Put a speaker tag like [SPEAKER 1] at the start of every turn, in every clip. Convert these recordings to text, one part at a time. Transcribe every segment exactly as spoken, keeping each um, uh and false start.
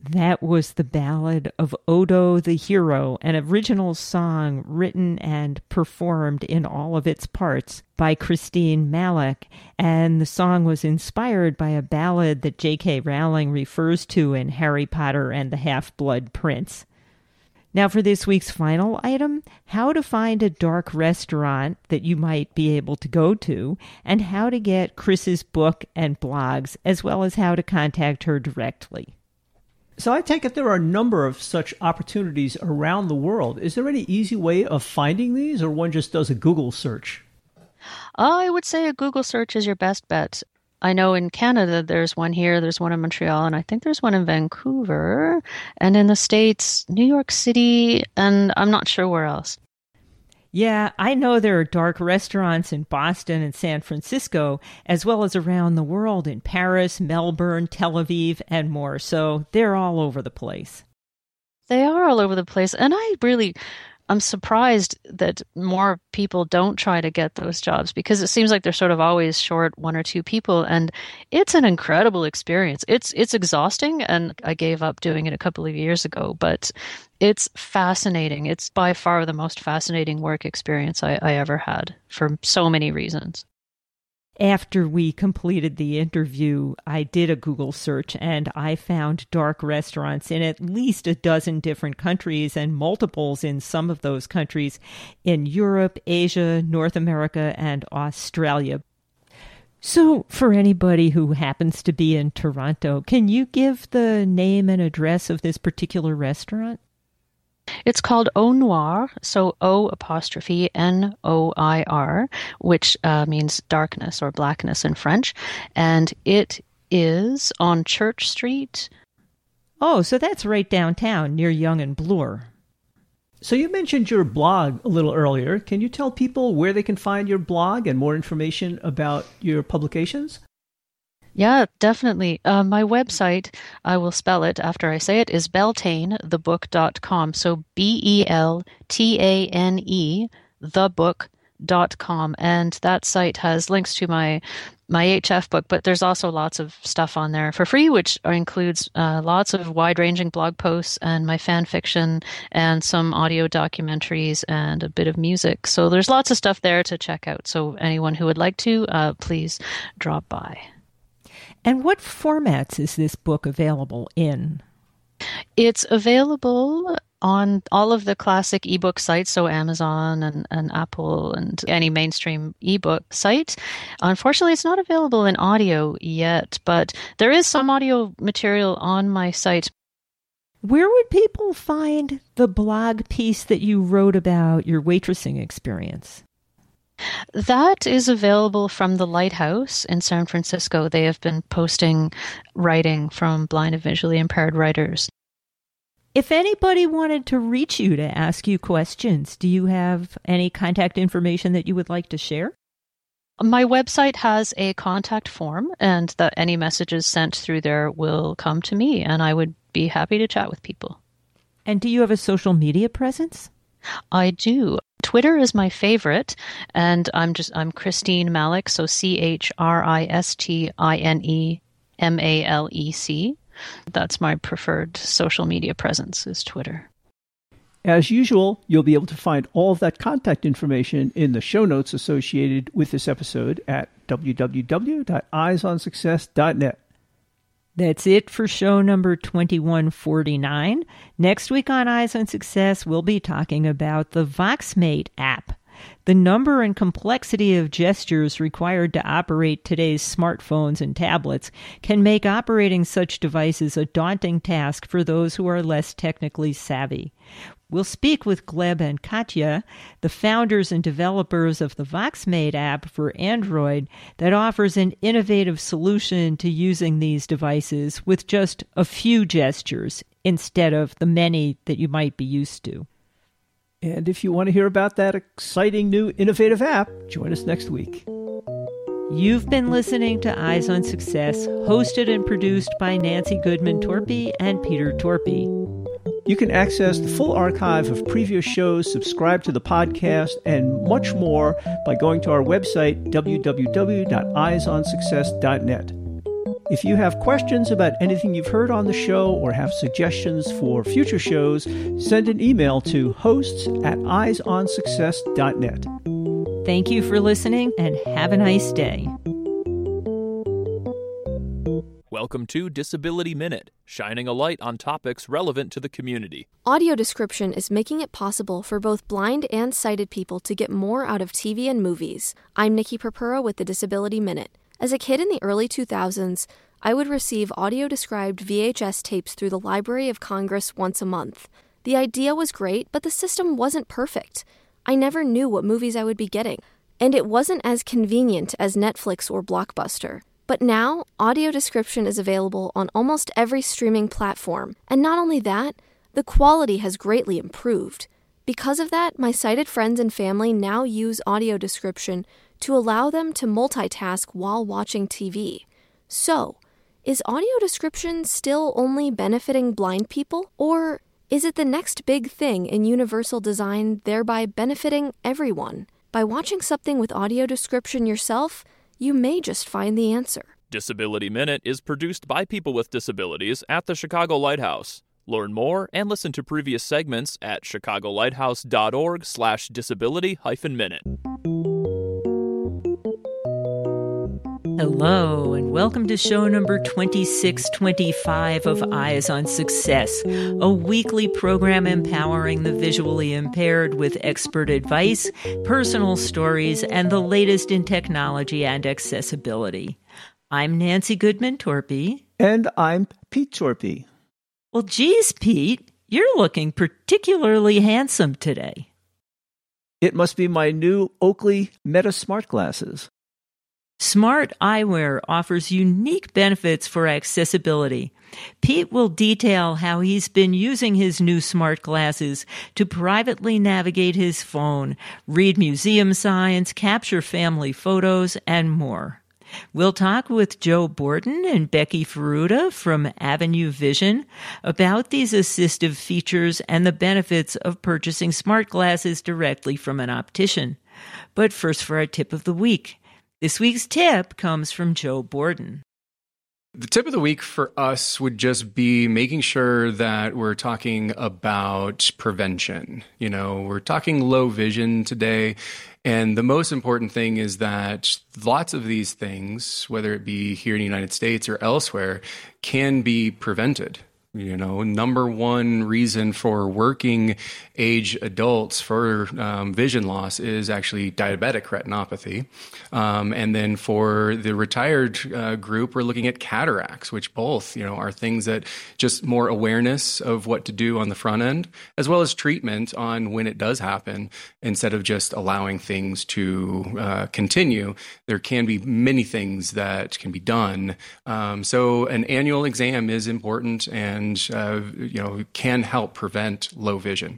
[SPEAKER 1] That was the Ballad of Odo the Hero, an original song written and performed in all of its parts by Christine Malek. And the song was inspired by a ballad that J K. Rowling refers to in Harry Potter and the Half-Blood Prince. Now for this week's final item, how to find a dark restaurant that you might be able to go to, and how to get Chris's book and blogs, as well as how to contact her directly.
[SPEAKER 2] So I take it there are a number of such opportunities around the world. Is there any easy way of finding these, or one just does a Google search?
[SPEAKER 3] I would say a Google search is your best bet. I know in Canada there's one here, there's one in Montreal, and I think there's one in Vancouver. And in the States, New York City, and I'm not sure where else.
[SPEAKER 1] Yeah, I know there are dark restaurants in Boston and San Francisco, as well as around the world in Paris, Melbourne, Tel Aviv, and more. So they're all over the place.
[SPEAKER 3] They are all over the place. And I really, I'm surprised that more people don't try to get those jobs, because it seems like they're sort of always short one or two people. And it's an incredible experience. It's, it's exhausting. And I gave up doing it a couple of years ago, but it's fascinating. It's by far the most fascinating work experience I, I ever had, for so many reasons.
[SPEAKER 1] After we completed the interview, I did a Google search and I found dark restaurants in at least a dozen different countries, and multiples in some of those countries in Europe, Asia, North America, and Australia. So for anybody who happens to be in Toronto, can you give the name and address of this particular restaurant?
[SPEAKER 3] It's called Au Noir, so O apostrophe N O I R, which uh, means darkness or blackness in French. And it is on Church Street.
[SPEAKER 1] Oh, so that's right downtown near Yonge and Bloor.
[SPEAKER 2] So you mentioned your blog a little earlier. Can you tell people where they can find your blog and more information about your publications?
[SPEAKER 3] Yeah, definitely. Uh, my website, I will spell it after I say it, is beltane the book dot com. So B E L T A N E, the book dot com. And that site has links to my my H F book, but there's also lots of stuff on there for free, which includes uh, lots of wide-ranging blog posts and my fan fiction and some audio documentaries and a bit of music. So there's lots of stuff there to check out. So anyone who would like to, uh, please drop by.
[SPEAKER 1] And what formats is this book available in?
[SPEAKER 3] It's available on all of the classic ebook sites, so Amazon and, and Apple and any mainstream ebook site. Unfortunately, it's not available in audio yet, but there is some audio material on my site.
[SPEAKER 1] Where would people find the blog piece that you wrote about your waitressing experience?
[SPEAKER 3] That is available from the Lighthouse in San Francisco. They have been posting writing from blind and visually impaired writers.
[SPEAKER 1] If anybody wanted to reach you to ask you questions, do you have any contact information that you would like to share?
[SPEAKER 3] My website has a contact form, and that any messages sent through there will come to me, and I would be happy to chat with people.
[SPEAKER 1] And do you have a social media presence?
[SPEAKER 3] I do. Twitter is my favorite, and I'm just I'm Christine Malek, so C H R I S T I N E M A L E C. That's my preferred social media presence, is Twitter.
[SPEAKER 2] As usual, you'll be able to find all of that contact information in the show notes associated with this episode at w w w dot eyes on success dot net.
[SPEAKER 1] That's it for show number twenty-one forty-nine. Next week on Eyes on Success, we'll be talking about the Voxmate app. The number and complexity of gestures required to operate today's smartphones and tablets can make operating such devices a daunting task for those who are less technically savvy. We'll speak with Gleb and Katya, the founders and developers of the Voxmate app for Android that offers an innovative solution to using these devices with just a few gestures instead of the many that you might be used to.
[SPEAKER 2] And if you want to hear about that exciting new innovative app, join us next week.
[SPEAKER 1] You've been listening to Eyes on Success, hosted and produced by Nancy Goodman Torpy and Peter Torpy.
[SPEAKER 2] You can access the full archive of previous shows, subscribe to the podcast, and much more by going to our website, w w w dot eyes on success dot net. If you have questions about anything you've heard on the show or have suggestions for future shows, send an email to hosts at eyes on success dot net.
[SPEAKER 1] Thank you for listening and have a nice day.
[SPEAKER 4] Welcome to Disability Minute, shining a light on topics relevant to the community.
[SPEAKER 5] Audio description is making it possible for both blind and sighted people to get more out of T V and movies. I'm Nikki Purpura with the Disability Minute. As a kid in the early two thousands, I would receive audio-described V H S tapes through the Library of Congress once a month. The idea was great, but the system wasn't perfect. I never knew what movies I would be getting, and it wasn't as convenient as Netflix or Blockbuster. But now, audio description is available on almost every streaming platform, and not only that, the quality has greatly improved. Because of that, my sighted friends and family now use audio description to allow them to multitask while watching T V. So, is audio description still only benefiting blind people, or is it the next big thing in universal design, thereby benefiting everyone? By watching something with audio description yourself, you may just find the answer.
[SPEAKER 4] Disability Minute is produced by people with disabilities at the Chicago Lighthouse. Learn more and listen to previous segments at chicagolighthouse.org slash disability hyphen minute.
[SPEAKER 1] Hello, and welcome to show number twenty-six twenty-five of Eyes on Success, a weekly program empowering the visually impaired with expert advice, personal stories, and the latest in technology and accessibility. I'm Nancy Goodman-Torpy.
[SPEAKER 2] And I'm Pete Torpy.
[SPEAKER 1] Well, geez, Pete, you're looking particularly handsome today.
[SPEAKER 2] It must be my new Oakley Meta Smart Glasses.
[SPEAKER 1] Smart eyewear offers unique benefits for accessibility. Pete will detail how he's been using his new smart glasses to privately navigate his phone, read museum signs, capture family photos, and more. We'll talk with Joe Borden and Becky Ferruta from Avenue Vision about these assistive features and the benefits of purchasing smart glasses directly from an optician. But first for our tip of the week. This week's tip comes from Joe Borden.
[SPEAKER 6] The tip of the week for us would just be making sure that we're talking about prevention. You know, we're talking low vision today, and the most important thing is that lots of these things, whether it be here in the United States or elsewhere, can be prevented. You know, number one reason for working age adults for um, vision loss is actually diabetic retinopathy. Um, and then for the retired uh, group, we're looking at cataracts, which both, you know, are things that just more awareness of what to do on the front end, as well as treatment on when it does happen, instead of just allowing things to uh, continue. There can be many things that can be done. Um, so an annual exam is important, and and uh, you know, can help prevent low vision.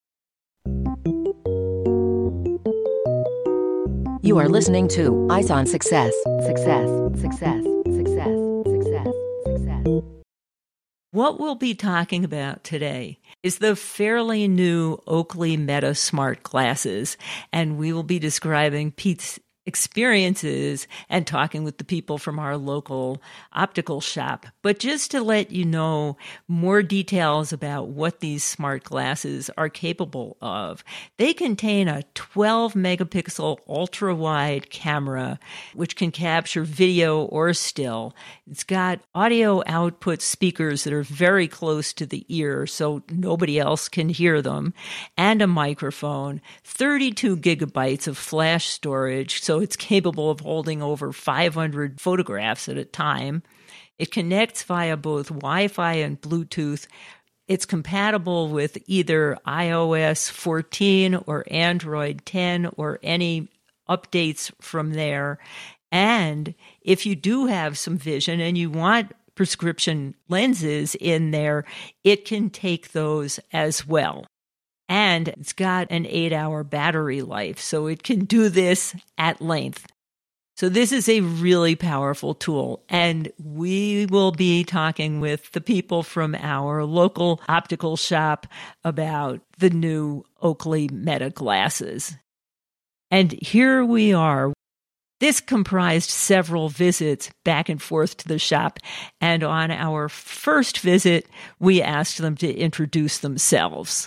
[SPEAKER 7] You are listening to Eyes on Success. Success, success, success, success, success.
[SPEAKER 1] What we'll be talking about today is the fairly new Oakley Meta Smart Glasses, and we will be describing Pete's experiences and talking with the people from our local optical shop. But just to let you know more details about what these smart glasses are capable of, they contain a twelve megapixel ultra-wide camera, which can capture video or still. It's got audio output speakers that are very close to the ear, so nobody else can hear them, and a microphone, thirty-two gigabytes of flash storage, so it's capable of holding over five hundred photographs at a time. It connects via both Wi-Fi and Bluetooth. It's compatible with either i O S fourteen or Android ten or any updates from there. And if you do have some vision and you want prescription lenses in there, it can take those as well. And it's got an eight-hour battery life, so it can do this at length. So this is a really powerful tool, and we will be talking with the people from our local optical shop about the new Oakley Meta glasses. And here we are. This comprised several visits back and forth to the shop, and on our first visit, we asked them to introduce themselves.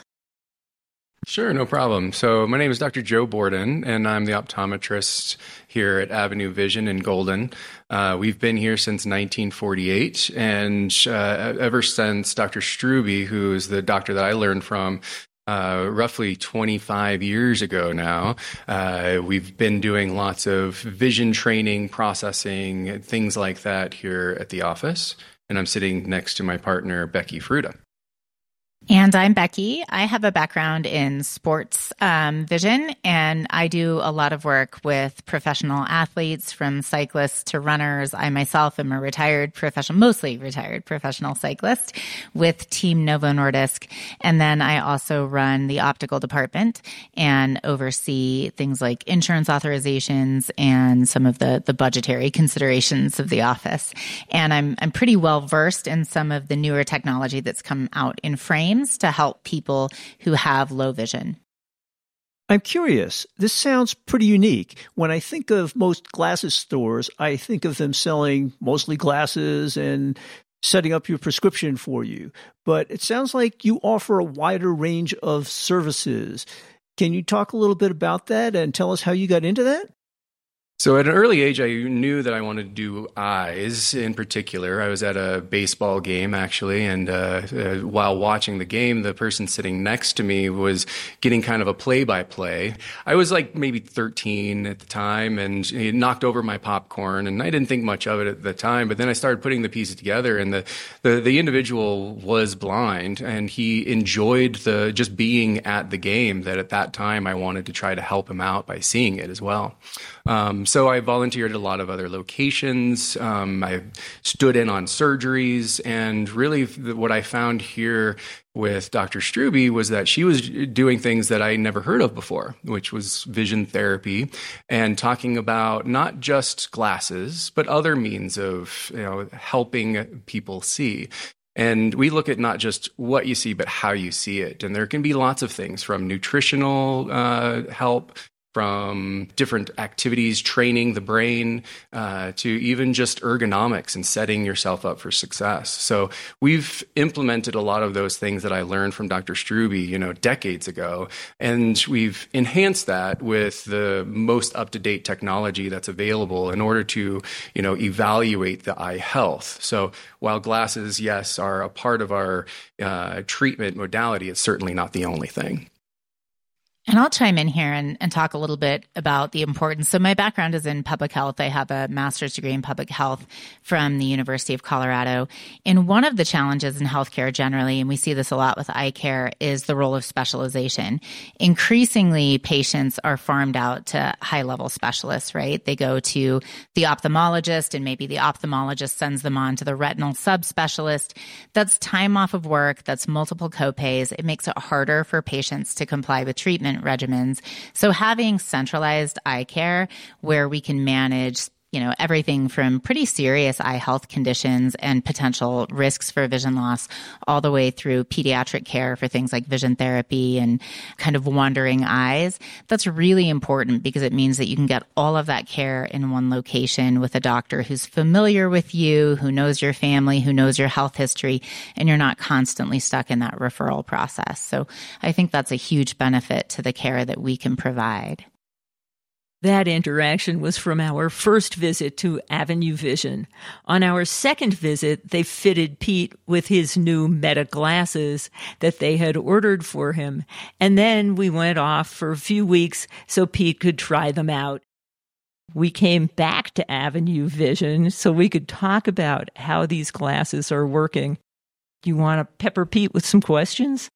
[SPEAKER 6] Sure, no problem. So my name is Doctor Joe Borden, and I'm the optometrist here at Avenue Vision in Golden. Uh, we've been here since nineteen forty-eight, and uh, ever since Doctor Strube, who is the doctor that I learned from, Uh, roughly twenty-five years ago now, uh, we've been doing lots of vision training, processing, things like that here at the office. And I'm sitting next to my partner, Becky Fruta.
[SPEAKER 8] And I'm Becky. I have a background in sports um, vision, and I do a lot of work with professional athletes, from cyclists to runners. I myself am a retired professional, mostly retired professional cyclist with Team Novo Nordisk. And then I also run the optical department and oversee things like insurance authorizations and some of the, the budgetary considerations of the office. And I'm, I'm pretty well versed in some of the newer technology that's come out in frames to help people who have low vision.
[SPEAKER 2] I'm curious. This sounds pretty unique. When I think of most glasses stores, I think of them selling mostly glasses and setting up your prescription for you. But it sounds like you offer a wider range of services. Can you talk a little bit about that and tell us how you got into that?
[SPEAKER 6] So at an early age, I knew that I wanted to do eyes in particular. I was at a baseball game, actually, and uh, uh, while watching the game, the person sitting next to me was getting kind of a play-by-play. I was like maybe thirteen at the time, and he knocked over my popcorn, and I didn't think much of it at the time, but then I started putting the pieces together, and the, the, the individual was blind, and he enjoyed the just being at the game, that at that time I wanted to try to help him out by seeing it as well. Um, so I volunteered at a lot of other locations. Um, I stood in on surgeries, and really what I found here with Doctor Strube was that she was doing things that I never heard of before, which was vision therapy, and talking about not just glasses, but other means of, you know, helping people see. And we look at not just what you see, but how you see it. And there can be lots of things, from nutritional uh, help, from different activities, training the brain, uh, to even just ergonomics and setting yourself up for success. So we've implemented a lot of those things that I learned from Doctor Strube, you know, decades ago, and we've enhanced that with the most up-to-date technology that's available in order to, you know, evaluate the eye health. So while glasses, yes, are a part of our uh, treatment modality, it's certainly not the only thing.
[SPEAKER 8] And I'll chime in here and, and talk a little bit about the importance. So my background is in public health. I have a master's degree in public health from the University of Colorado. And one of the challenges in healthcare generally, and we see this a lot with eye care, is the role of specialization. Increasingly, patients are farmed out to high-level specialists, right? They go to the ophthalmologist, and maybe the ophthalmologist sends them on to the retinal subspecialist. That's time off of work. That's multiple copays. It makes it harder for patients to comply with treatment regimens. So having centralized eye care where we can manage, you know, everything from pretty serious eye health conditions and potential risks for vision loss all the way through pediatric care for things like vision therapy and kind of wandering eyes. That's really important because it means that you can get all of that care in one location with a doctor who's familiar with you, who knows your family, who knows your health history, and you're not constantly stuck in that referral process. So I think that's a huge benefit to the care that we can provide.
[SPEAKER 1] That interaction was from our first visit to Avenue Vision. On our second visit, they fitted Pete with his new Meta glasses that they had ordered for him. And then we went off for a few weeks so Pete could try them out. We came back to Avenue Vision so we could talk about how these glasses are working. Do you want to pepper Pete with some questions?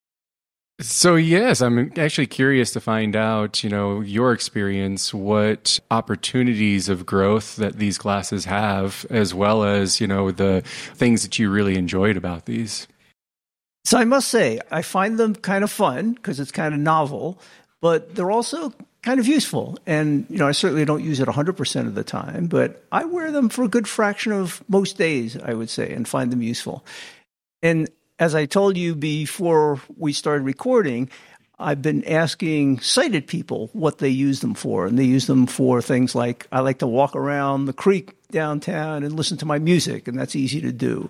[SPEAKER 6] So yes, I'm actually curious to find out, you know, your experience, what opportunities of growth that these glasses have, as well as, you know, the things that you really enjoyed about these.
[SPEAKER 2] So I must say, I find them kind of fun because it's kind of novel, but they're also kind of useful. And, you know, I certainly don't use it one hundred percent of the time, but I wear them for a good fraction of most days, I would say, and find them useful. And as I told you before we started recording, I've been asking sighted people what they use them for. And they use them for things like, I like to walk around the creek downtown and listen to my music, and that's easy to do.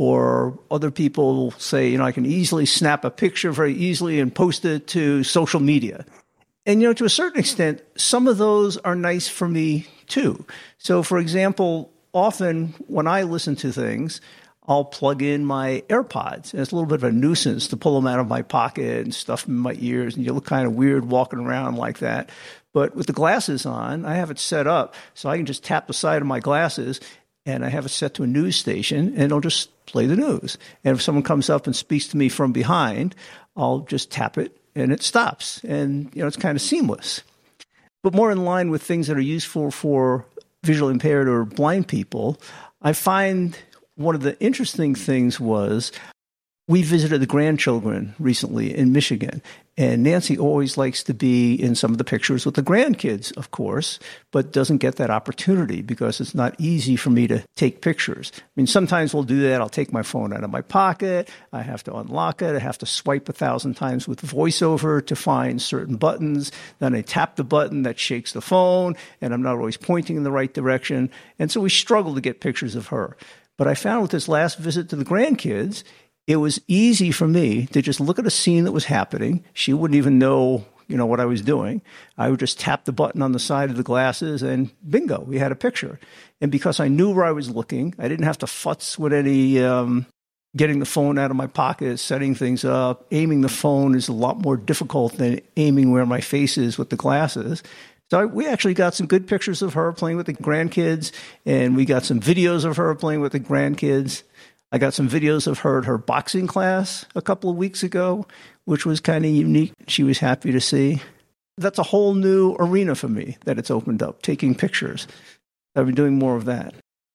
[SPEAKER 2] Or other people say, you know, I can easily snap a picture very easily and post it to social media. And, you know, to a certain extent, some of those are nice for me too. So, for example, often when I listen to things, I'll plug in my AirPods. And it's a little bit of a nuisance to pull them out of my pocket and stuff in my ears, and you look kind of weird walking around like that. But with the glasses on, I have it set up so I can just tap the side of my glasses, and I have it set to a news station, and it'll just play the news. And if someone comes up and speaks to me from behind, I'll just tap it, and it stops. And, you know, it's kind of seamless. But more in line with things that are useful for visually impaired or blind people, I find one of the interesting things was we visited the grandchildren recently in Michigan, and Nancy always likes to be in some of the pictures with the grandkids, of course, but doesn't get that opportunity because it's not easy for me to take pictures. I mean, sometimes we'll do that. I'll take my phone out of my pocket. I have to unlock it. I have to swipe a thousand times with VoiceOver to find certain buttons. Then I tap the button that shakes the phone, and I'm not always pointing in the right direction. And so we struggle to get pictures of her. But I found with this last visit to the grandkids, it was easy for me to just look at a scene that was happening. She wouldn't even know, you know, what I was doing. I would just tap the button on the side of the glasses and bingo, we had a picture. And because I knew where I was looking, I didn't have to futz with any um, getting the phone out of my pocket, setting things up. Aiming the phone is a lot more difficult than aiming where my face is with the glasses. So we actually got some good pictures of her playing with the grandkids, and we got some videos of her playing with the grandkids. I got some videos of her at her boxing class a couple of weeks ago, which was kind of unique. She was happy to see. That's a whole new arena for me that it's opened up, taking pictures. I've been doing more of that.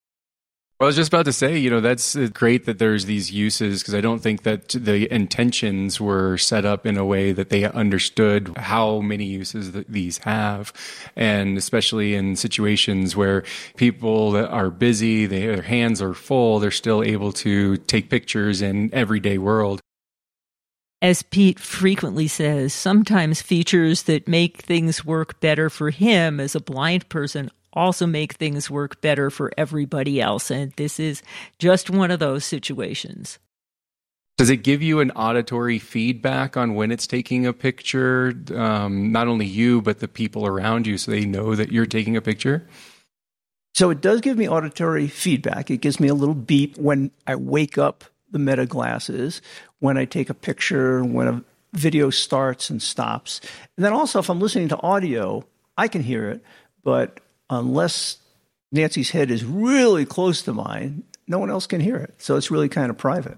[SPEAKER 6] I was just about to say, you know, that's great that there's these uses, because I don't think that the intentions were set up in a way that they understood how many uses that these have. And especially in situations where people that are busy, they, their hands are full, they're still able to take pictures in everyday world.
[SPEAKER 1] As Pete frequently says, sometimes features that make things work better for him as a blind person also make things work better for everybody else. And this is just one of those situations.
[SPEAKER 6] Does it give you an auditory feedback on when it's taking a picture? Um, not only you, but the people around you, so they know that you're taking a picture?
[SPEAKER 2] So it does give me auditory feedback. It gives me a little beep when I wake up the Meta glasses, when I take a picture, when a video starts and stops. And then also, if I'm listening to audio, I can hear it, but unless Nancy's head is really close to mine, no one else can hear it. So it's really kind of private.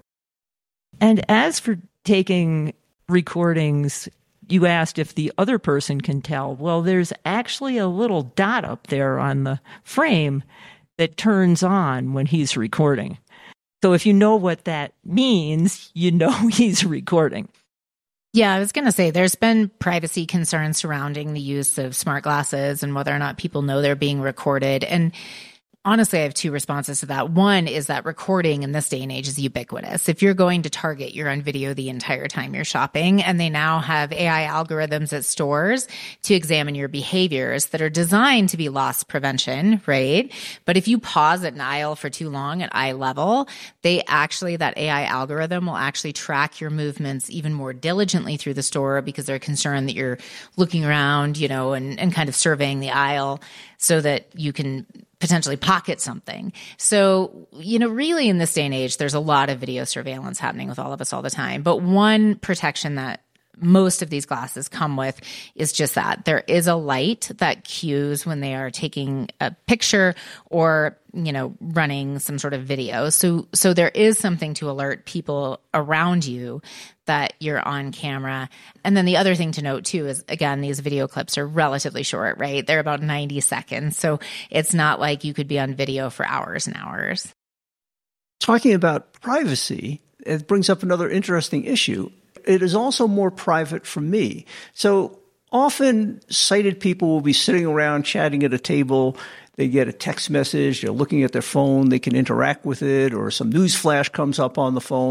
[SPEAKER 1] And as for taking recordings, you asked if the other person can tell. Well, there's actually a little dot up there on the frame that turns on when he's recording. So if you know what that means, you know he's recording.
[SPEAKER 8] Yeah, I was going to say there's been privacy concerns surrounding the use of smart glasses and whether or not people know they're being recorded. And honestly, I have two responses to that. One is that recording in this day and age is ubiquitous. If you're going to Target, you're on video the entire time you're shopping, and they now have A I algorithms at stores to examine your behaviors that are designed to be loss prevention, right? But if you pause at an aisle for too long at eye level, they actually, that A I algorithm will actually track your movements even more diligently through the store because they're concerned that you're looking around, you know, and, and kind of surveying the aisle so that you can potentially pocket something. So, you know, really in this day and age, there's a lot of video surveillance happening with all of us all the time. But one protection that most of these glasses come with is just that. There is a light that cues when they are taking a picture or, you know, running some sort of video. So, so there is something to alert people around you that you're on camera. And then the other thing to note too is, again, these video clips are relatively short, right? They're about ninety seconds. So it's not like you could be on video for hours and hours.
[SPEAKER 2] Talking about privacy, it brings up another interesting issue. It is also more private for me. So often sighted people will be sitting around chatting at a table. They get a text message, they're looking at their phone, they can interact with it, or some news flash comes up on the phone.